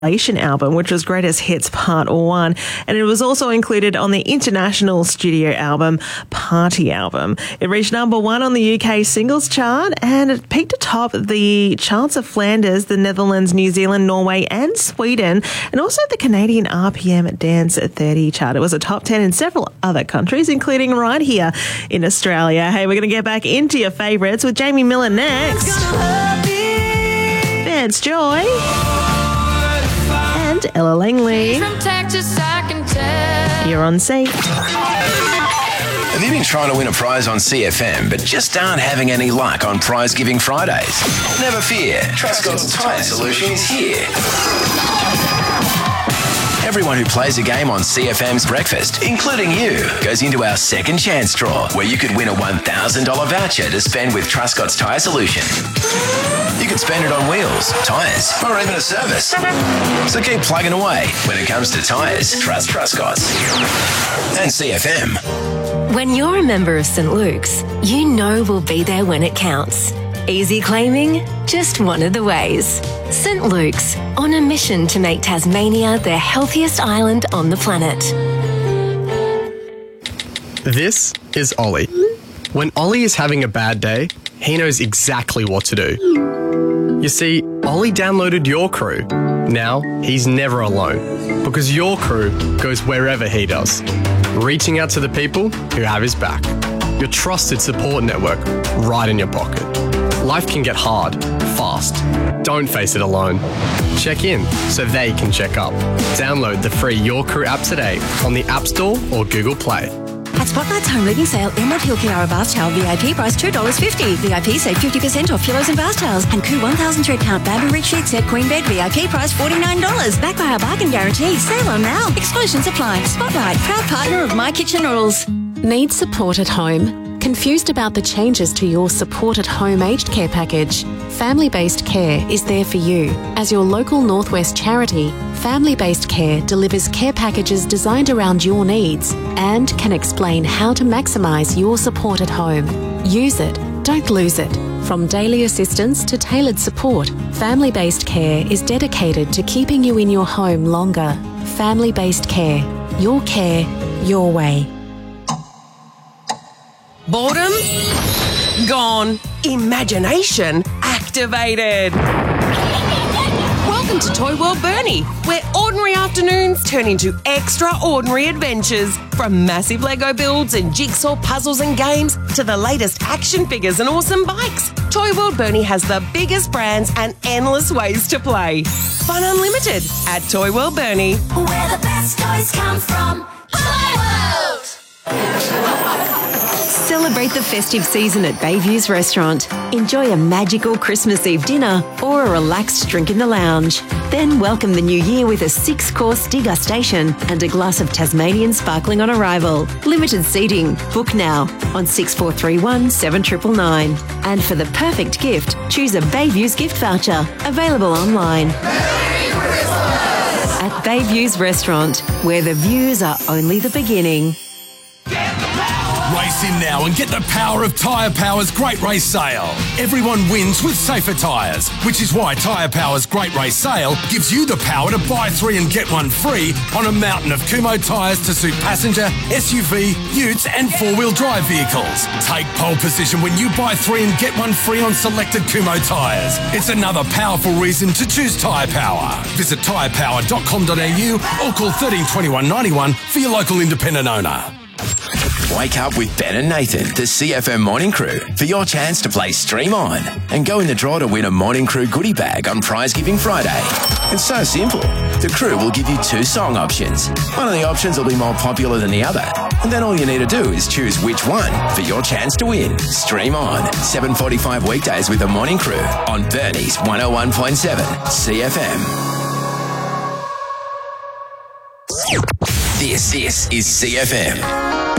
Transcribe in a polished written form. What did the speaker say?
album, which was Greatest Hits Part 1, and it was also included on the international studio album Party Album. It reached number 1 on the UK singles chart, and it peaked atop the charts of Flanders, the Netherlands, New Zealand, Norway and Sweden, and also the Canadian RPM Dance 30 chart. It was a top 10 in several other countries, including right here in Australia. Hey, we're going to get back into your favourites with Jamie Miller next. Vance Joy. And Ella Langley. From Texas, I can tell. You're on Safe. Have you been trying to win a prize on CFM but just aren't having any luck on Prize Giving Fridays? Never fear, Truscott's Tyre Solution is here. Everyone who plays a game on CFM's Breakfast, including you, goes into our second chance draw where you could win a $1,000 voucher to spend with Truscott's Tyre Solution. You could spend it on wheels, tyres, or even a service. So keep plugging away. When it comes to tyres, trust Truscott's. And CFM. When you're a member of St. Luke's, you know we'll be there when it counts. Easy claiming? Just one of the ways. St. Luke's, on a mission to make Tasmania the healthiest island on the planet. This is Ollie. When Ollie is having a bad day, he knows exactly what to do. You see, Ollie downloaded Your Crew. Now, he's never alone, because Your Crew goes wherever he does, reaching out to the people who have his back. Your trusted support network right in your pocket. Life can get hard, fast. Don't face it alone. Check in so they can check up. Download the free Your Crew app today on the App Store or Google Play. At Spotlight's home living sale, Emerald Hill Kiara bath towel VIP price $2.50. VIP save 50% off pillows and bath towels. And Koo 1000 thread count bamboo rich sheet set queen bed VIP price $49. Backed by our bargain guarantee. Sale on now. Exclusions apply. Spotlight, proud partner of My Kitchen Rules. Need support at home? Confused about the changes to your Support at Home aged care package? Family-Based Care is there for you. As your local Northwest charity, Family-Based Care delivers care packages designed around your needs and can explain how to maximise your support at home. Use it, don't lose it. From daily assistance to tailored support, Family-Based Care is dedicated to keeping you in your home longer. Family-Based Care. Your care, your way. Boredom? Gone. Imagination activated. Welcome to Toy World Bernie, where ordinary afternoons turn into extraordinary adventures. From massive Lego builds and jigsaw puzzles and games to the latest action figures and awesome bikes, Toy World Bernie has the biggest brands and endless ways to play. Fun unlimited at Toy World Bernie. Where the best toys come from. Toy World! Celebrate the festive season at Bayview's Restaurant. Enjoy a magical Christmas Eve dinner or a relaxed drink in the lounge. Then welcome the new year with a 6-course degustation and a glass of Tasmanian sparkling on arrival. Limited seating. Book now on 6431 7999. And for the perfect gift, choose a Bayview's gift voucher. Available online. At Bayview's Restaurant, where the views are only the beginning. Race in now and get the power of Tyre Power's Great Race Sale. Everyone wins with safer tyres, which is why Tyre Power's Great Race Sale gives you the power to buy 3 and get 1 free on a mountain of Kumho tyres to suit passenger, SUV, utes and 4-wheel drive vehicles. Take pole position when you buy 3 and get 1 free on selected Kumho tyres. It's another powerful reason to choose Tyre Power. Visit tyrepower.com.au or call 13 21 91 for your local independent owner. Wake up with Ben and Nathan, the CFM Morning Crew, for your chance to play Stream On and go in the draw to win a Morning Crew goodie bag on Prize Giving Friday. It's so simple. The crew will give you 2 song options. One of the options will be more popular than the other. And then all you need to do is choose which one for your chance to win. Stream On, 7:45 weekdays with the Morning Crew on Bernie's 101.7 CFM. This is CFM.